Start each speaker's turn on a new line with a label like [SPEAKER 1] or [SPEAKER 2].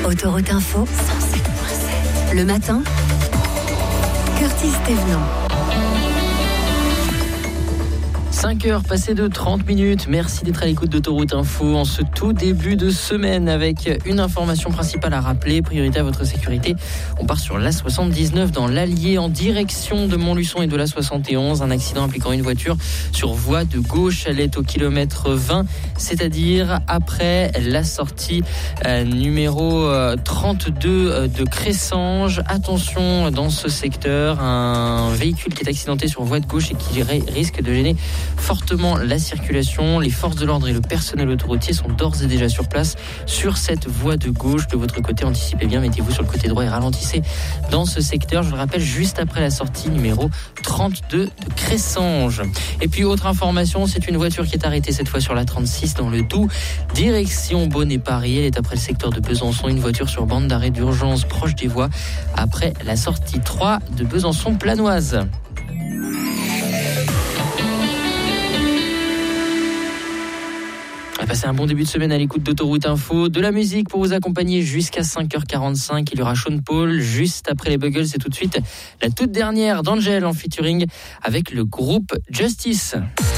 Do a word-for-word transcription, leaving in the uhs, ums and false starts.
[SPEAKER 1] Autoroute Info, cent sept virgule sept. Le matin, Curtis Thévenot.
[SPEAKER 2] cinq heures passées de trente minutes. Merci d'être à l'écoute d'Autoroute Info en ce tout début de semaine avec une information principale à rappeler. Priorité à votre sécurité. On part sur l'A soixante-dix-neuf dans l'Allier en direction de Montluçon et de l'A soixante et onze. Un accident impliquant une voiture sur voie de gauche. Elle est au kilomètre vingt, c'est-à-dire après la sortie euh, numéro euh, trente-deux euh, de Cressanges. Attention dans ce secteur. Un véhicule qui est accidenté sur voie de gauche et qui risque de gêner fortement la circulation. Les forces de l'ordre et le personnel autoroutier sont d'ores et déjà sur place sur cette voie de gauche. De votre côté, anticipez bien, mettez-vous sur le côté droit et ralentissez dans ce secteur. Je le rappelle, juste après la sortie numéro trente-deux de Cressanges. Et puis, autre information, c'est une voiture qui est arrêtée cette fois sur la trente-six dans le Doubs, direction Bonnet-Paris. Elle est après le secteur de Besançon. Une voiture sur bande d'arrêt d'urgence proche des voies après la sortie trois de Besançon-Planoise. Passez un bon début de semaine à l'écoute d'Autoroute Info. De la musique pour vous accompagner jusqu'à cinq heures quarante-cinq. Il y aura Sean Paul juste après les Buggles. Et tout de suite, la toute dernière d'Angel en featuring avec le groupe Justice.